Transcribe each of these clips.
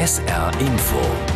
SR Info.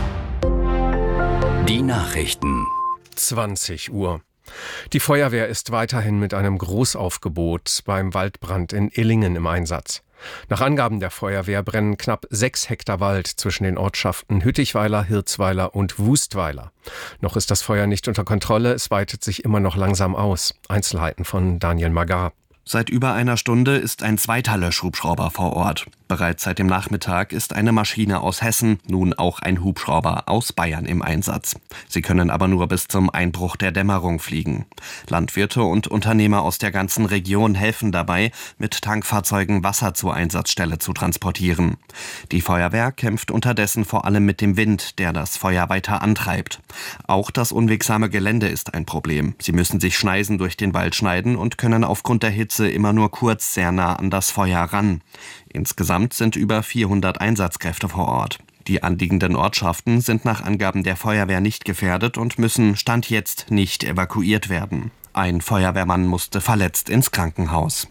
Die Nachrichten. 20 Uhr. Die Feuerwehr ist weiterhin mit einem Großaufgebot beim Waldbrand in Illingen im Einsatz. Nach Angaben der Feuerwehr brennen knapp 6 Hektar Wald zwischen den Ortschaften Hüttichweiler, Hirzweiler und Wustweiler. Noch ist das Feuer nicht unter Kontrolle, es weitet sich immer noch langsam aus. Einzelheiten von Daniel Magar. Seit über einer Stunde ist ein zweiter Löschhubschrauber vor Ort. Bereits seit dem Nachmittag ist eine Maschine aus Hessen, nun auch ein Hubschrauber aus Bayern im Einsatz. Sie können aber nur bis zum Einbruch der Dämmerung fliegen. Landwirte und Unternehmer aus der ganzen Region helfen dabei, mit Tankfahrzeugen Wasser zur Einsatzstelle zu transportieren. Die Feuerwehr kämpft unterdessen vor allem mit dem Wind, der das Feuer weiter antreibt. Auch das unwegsame Gelände ist ein Problem. Sie müssen sich Schneisen durch den Wald schneiden und können aufgrund der Hitze immer nur kurz sehr nah an das Feuer ran. Insgesamt sind über 400 Einsatzkräfte vor Ort. Die anliegenden Ortschaften sind nach Angaben der Feuerwehr nicht gefährdet und müssen Stand jetzt nicht evakuiert werden. Ein Feuerwehrmann musste verletzt ins Krankenhaus.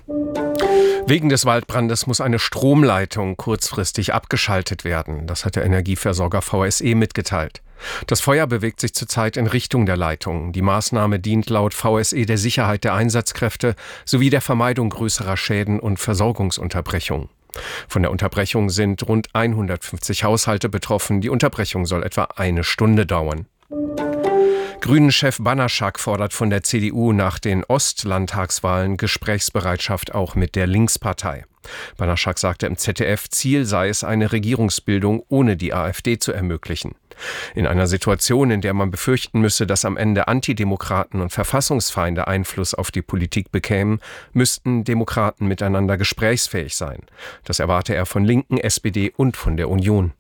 Wegen des Waldbrandes muss eine Stromleitung kurzfristig abgeschaltet werden. Das hat der Energieversorger VSE mitgeteilt. Das Feuer bewegt sich zurzeit in Richtung der Leitung. Die Maßnahme dient laut VSE der Sicherheit der Einsatzkräfte sowie der Vermeidung größerer Schäden und Versorgungsunterbrechungen. Von der Unterbrechung sind rund 150 Haushalte betroffen. Die Unterbrechung soll etwa eine Stunde dauern. Grünen-Chef Banaschak fordert von der CDU nach den Ostlandtagswahlen Gesprächsbereitschaft auch mit der Linkspartei. Banaschak sagte im ZDF, Ziel sei es, eine Regierungsbildung ohne die AfD zu ermöglichen. In einer Situation, in der man befürchten müsse, dass am Ende Antidemokraten und Verfassungsfeinde Einfluss auf die Politik bekämen, müssten Demokraten miteinander gesprächsfähig sein. Das erwarte er von Linken, SPD und von der Union.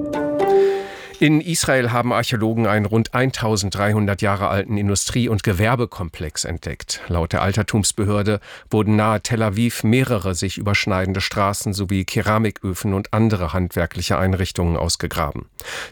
In Israel haben Archäologen einen rund 1300 Jahre alten Industrie- und Gewerbekomplex entdeckt. Laut der Altertumsbehörde wurden nahe Tel Aviv mehrere sich überschneidende Straßen sowie Keramiköfen und andere handwerkliche Einrichtungen ausgegraben.